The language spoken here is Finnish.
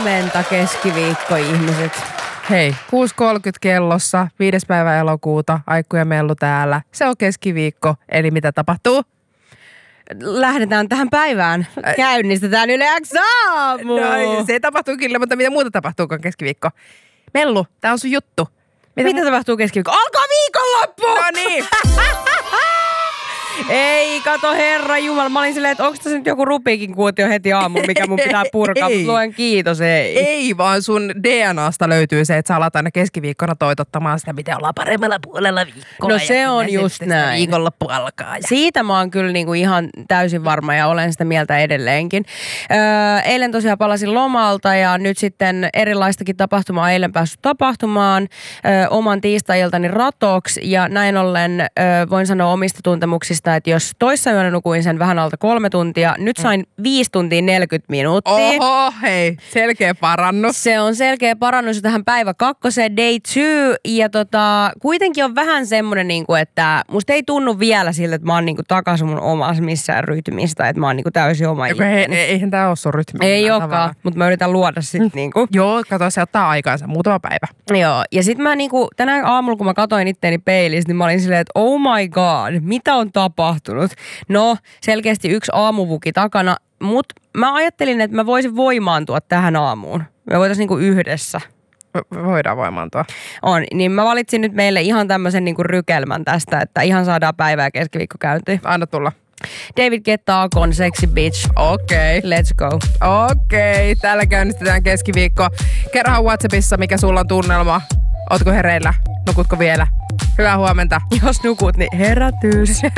Huomenta keskiviikko-ihmiset. Hei, 6.30 kellossa, 5. päivä elokuuta, Aikku ja Mellu täällä. Se on keskiviikko, eli mitä tapahtuu? Lähdetään tähän päivään. Käynnistetään Yle X aamu. No, se tapahtuu kyllä, mutta mitä muuta tapahtuukaan keskiviikko? Mellu, tää on sun juttu. Mitä tapahtuu keskiviikko? Alkaa viikonloppu! No niin. Ei, kato herra jumala. Mä olin silleen, että onko tässä nyt joku rupiikin kuutio heti aamulla, mikä mun pitää purkaa. Mutta luen kiitos, ei. Ei, vaan sun DNAsta löytyy se, että sä alat aina keskiviikkona toitottamaan sitä, miten ollaan paremmalla puolella viikkoa. No se on just näin. Viikonloppu alkaa. Ja... Siitä mä oon kyllä niinku ihan täysin varma ja olen sitä mieltä edelleenkin. Eilen tosiaan palasin lomalta ja nyt sitten erilaistakin tapahtumaa eilen päässyt tapahtumaan. Oman tiistai-iltani ratoksi ja näin ollen voin sanoa omista tuntemuksista, että jos toissayönä nukuin sen vähän alta 3 tuntia, nyt sain 5 tuntia 40 minuuttia. Oho, hei, selkeä parannus. Se on selkeä parannus tähän päivä 2, day 2, ja kuitenkin on vähän semmoinen, että musta ei tunnu vielä siltä, että mä oon takaisin mun omassa missään rytmistä, että mä oon täysin oma ihminen. Eihän tää ole sun rytmi. Ei olekaan, mutta mä yritän luoda sit Joo, kato, se ottaa aikaansa, muutama päivä. Joo, ja sit mä tänään aamulla, kun mä katoin itteeni peilistä, niin mä olin silleen, että oh my god, mitä on tapahtunut? No, selkeästi yksi aamuvuki takana, mutta mä ajattelin, että mä voisin voimaantua tähän aamuun. Me voitaisiin yhdessä. Voidaan voimaantua. On, niin mä valitsin nyt meille ihan tämmöisen rykelmän tästä, että ihan saadaan päivää keskiviikko käyntiin. Anna tulla. David Guetta, Akon, Sexy Bitch. Okei. Let's go. Okei, täällä käynnistetään keskiviikko. Kerrohan WhatsAppissa, mikä sulla on tunnelma. Ootko hereillä? Nukutko vielä? Hyvää huomenta. Jos nukut, niin herätys.